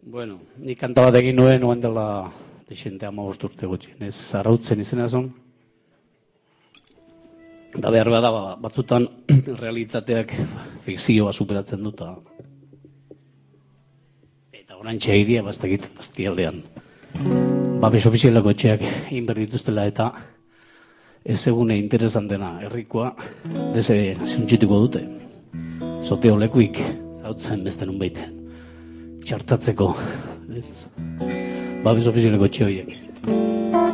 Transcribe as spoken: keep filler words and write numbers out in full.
Bueno, nik kanta bat egin nuen, oen dela desente hamabost urte gutxi. Ez zarautzen izena zon. Da behar bada batzutan realitateak fikzioa superatzen dut. Eta oraintxe egiria bastakit aztialdean. Babes ofizialako etxeak inberdituztela eta ez egune interesantena herrikoa dese zuntzituko dute. Zoteo lekuik zautzen beste nun baiten. Txartatzeko, ez? Babes ofizialeko etxe horiek.